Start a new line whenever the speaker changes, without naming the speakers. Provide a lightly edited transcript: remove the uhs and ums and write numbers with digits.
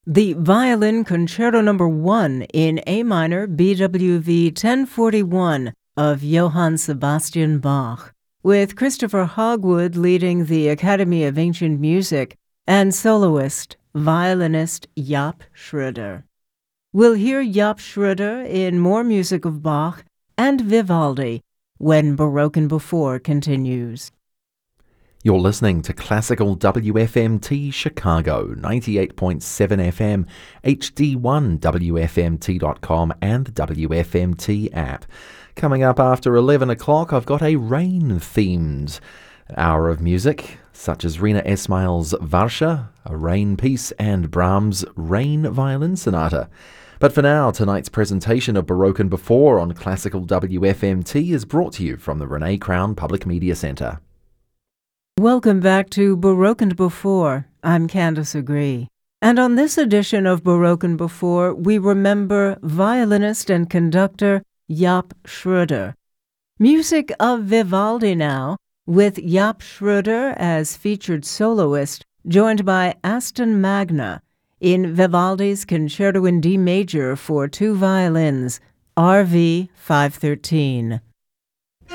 the Violin Concerto No. 1 in A minor, BWV 1041 of Johann Sebastian Bach, with Christopher Hogwood leading the Academy of Ancient Music and soloist, violinist Jaap Schröder. We'll hear Jaap Schröder in more music of Bach and Vivaldi when Baroque Before continues.
You're listening to Classical WFMT Chicago, 98.7 FM, HD1 WFMT.com and the WFMT app. Coming up after 11 o'clock, I've got a rain-themed hour of music, such as Rina Esmail's Varsha, a rain piece, and Brahms' Rain Violin Sonata. But for now, tonight's presentation of Baroque Before on Classical WFMT is brought to you from the Renee Crown Public Media Centre.
Welcome back to Baroque Before. I'm Candace Agree. And on this edition of Baroque Before, we remember violinist and conductor Jaap Schröder. Music of Vivaldi now, with Jaap Schröder as featured soloist, joined by Aston Magna in Vivaldi's Concerto in D major for two violins, RV 513.